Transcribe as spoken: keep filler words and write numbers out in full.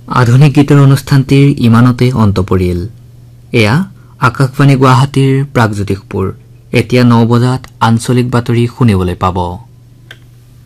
আধুনিক গীতৰ অনুষ্ঠানটিৰ ইমানতে অন্ত পৰিল। এয়া আকাশবাণী গুৱাহাটীৰ প্ৰাগজ্যোতিষপুৰ। এতিয়া ন বজাত আঞ্চলিক বাতৰি শুনিবলৈ পাব।